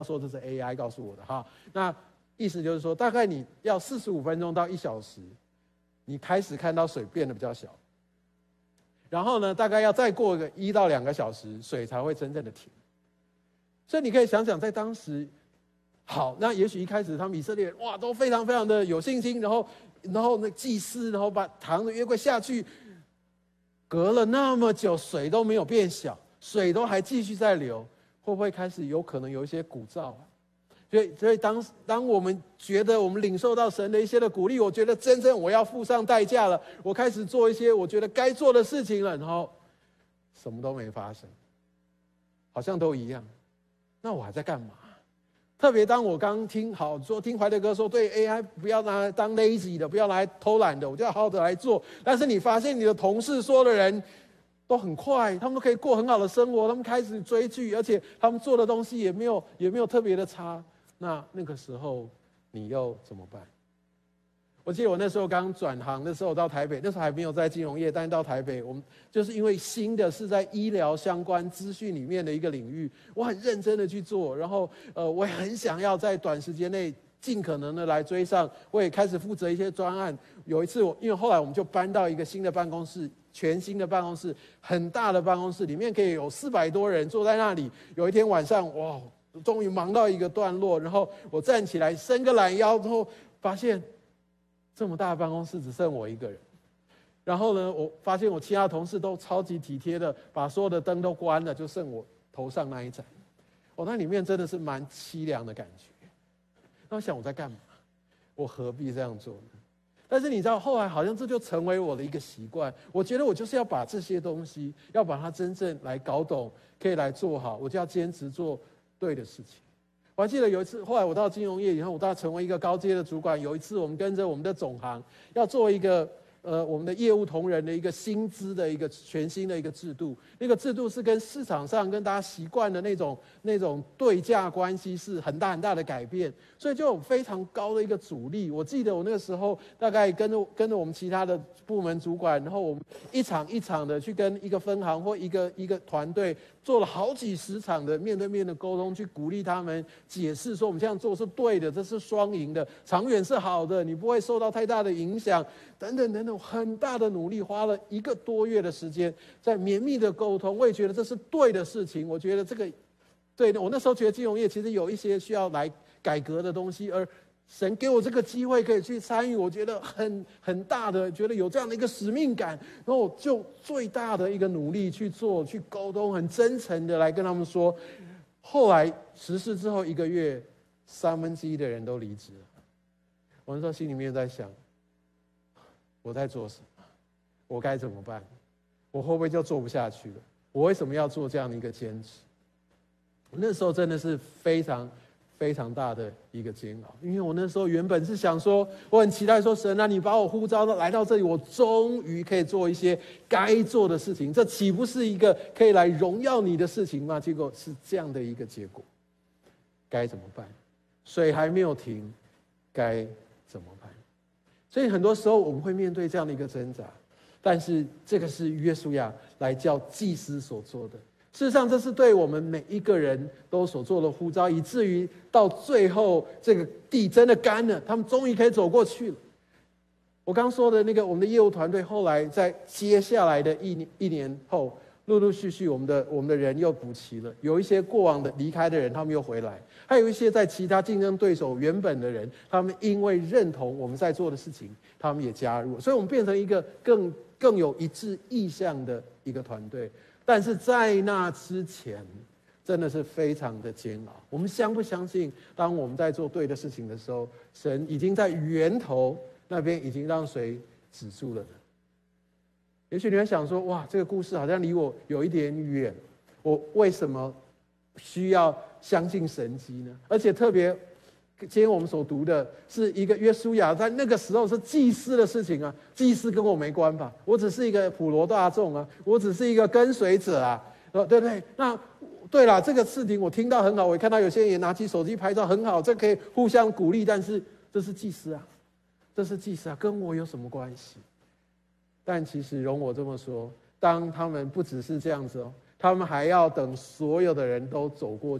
说这是 AI 告诉我的哈。那意思就是说，大概你要45分钟到1小时，你开始看到水变得比较小。然后呢，大概要再过个1到2个小时，水才会真正的停。所以你可以想想，在当时，好，那也许一开始他们以色列人哇都非常非常的有信心，然后那祭司，然后把唐的约柜下去，隔了那么久，水都没有变小，水都还继续在流，会不会开始有可能有一些鼓噪啊？所以当我们觉得我们领受到神的一些的鼓励，我觉得真正我要付上代价了，我开始做一些我觉得该做的事情了，然后什么都没发生，好像都一样，那我还在干嘛？特别当我刚听怀德哥说，对 AI 不要拿来当 lazy 的，不要拿来偷懒的，我就要好好的来做。但是你发现你的同事说的人都很快，他们都可以过很好的生活，他们开始追剧，而且他们做的东西也没有特别的差。那个时候你又怎么办？我记得我那时候刚转行的时候到台北，那时候还没有在金融业，但是到台北，我们就是因为新的是在医疗相关资讯里面的一个领域，我很认真的去做，然后我也很想要在短时间内尽可能的来追上，我也开始负责一些专案。有一次因为后来我们就搬到一个新的办公室，全新的办公室，很大的办公室，里面可以有400多人坐在那里。有一天晚上，哇，终于忙到一个段落，然后我站起来伸个懒腰之后，发现这么大的办公室只剩我一个人。然后呢，我发现我其他同事都超级体贴的把所有的灯都关了，就剩我头上那一盏。那里面真的是蛮凄凉的感觉。那我想我在干嘛？我何必这样做呢？但是你知道，后来好像这就成为我的一个习惯。我觉得我就是要把这些东西，要把它真正来搞懂，可以来做好，我就要坚持做对的事情。我还记得有一次，后来我到金融业以后，我到成为一个高阶的主管。有一次，我们跟着我们的总行要做一个我们的业务同仁的一个薪资的一个全新的一个制度。那个制度是跟市场上跟大家习惯的那种对价关系是很大很大的改变，所以就有非常高的一个阻力。我记得我那个时候大概跟着我们其他的部门主管，然后我们一场一场的去跟一个分行或一个团队做了好几十场的面对面的沟通，去鼓励他们解释说我们这样做是对的，这是双赢的，长远是好的，你不会受到太大的影响，等等等等，很大的努力，花了1个多月的时间在绵密的沟通。我也觉得这是对的事情，我觉得这个对的。我那时候觉得金融业其实有一些需要来改革的东西，而神给我这个机会可以去参与，我觉得很大的，觉得有这样的一个使命感，然后我就最大的一个努力去做，去沟通，很真诚的来跟他们说。后来实施之后1个月，1/3的人都离职了。我那时候心里面在想，我在做什么？我该怎么办？我会不会就做不下去了？我为什么要做这样的一个坚持？我那时候真的是非常非常大的一个煎熬，因为我那时候原本是想说，我很期待说，神啊，你把我呼召来到这里，我终于可以做一些该做的事情，这岂不是一个可以来荣耀你的事情吗？结果是这样的一个结果，该怎么办？水还没有停，该怎么办？所以很多时候我们会面对这样的一个挣扎，但是这个是约书亚来叫祭司所做的。事实上，这是对我们每一个人都所做的呼召，以至于到最后这个地真的干了，他们终于可以走过去了。我刚说的那个我们的业务团队，后来在接下来的一年后，陆陆续续我们的人又补齐了，有一些过往的离开的人，他们又回来，还有一些在其他竞争对手原本的人，他们因为认同我们在做的事情，他们也加入，所以我们变成一个更有一致意向的一个团队。但是在那之前，真的是非常的煎熬。我们相不相信，当我们在做对的事情的时候，神已经在源头那边已经让水止住了呢？也许你会想说，哇，这个故事好像离我有一点远，我为什么需要相信神迹呢？而且特别今天我们所读的是一个约书亚在那个时候是祭司的事情啊，祭司跟我没关吧？我只是一个普罗大众啊，我只是一个跟随者啊，对不对？那对啦，这个事情我听到很好，我也看到有些人也拿起手机拍照，很好，这可以互相鼓励。但是这是祭司啊，这是祭司啊，跟我有什么关系？但其实容我这么说，当他们不只是这样子哦，他们还要等所有的人都走过去，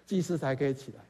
祭司才可以起来。